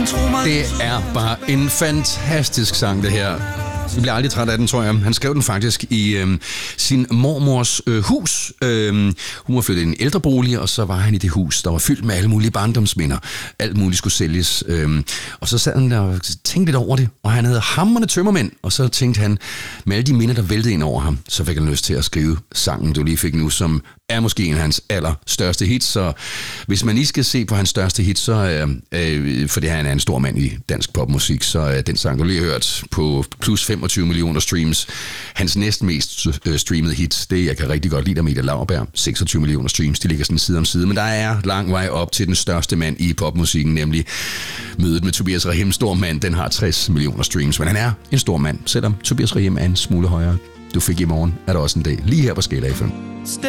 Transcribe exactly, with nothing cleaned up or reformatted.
Det er bare en fantastisk sang, det her. Vi bliver aldrig træt af den, tror jeg. Han skrev den faktisk i øh, sin mormors øh, hus. Øh, hun var flyttet i en ældrebolig, og så var han i det hus, der var fyldt med alle mulige barndomsminder. Alt muligt skulle sælges. Øh, og så sad han der og tænkte lidt over det, og han havde hamrende tømmermænd. Og så tænkte han, med alle de minder, der væltede ind over ham, så fik han lyst til at skrive sangen, du lige fik nu, som er måske en af hans allerstørste hits. Så hvis man lige skal se på hans største hit, så øh, øh, for det her er en stor mand i dansk popmusik, så er øh, den sang, du lige har hørt, på plus femogtyve millioner streams. Hans næstmest øh, streamede hit, det jeg kan rigtig godt lide, der Emilie Lauerberg, seksogtyve millioner streams, de ligger sådan side om side, men der er lang vej op til den største mand i popmusikken, nemlig mødet med Tobias Rahim, stor mand, den har tres millioner streams, men han er en stor mand, selvom Tobias Rahim er en smule højere. Du fik i morgen, er der også en dag, lige her på Skala F M.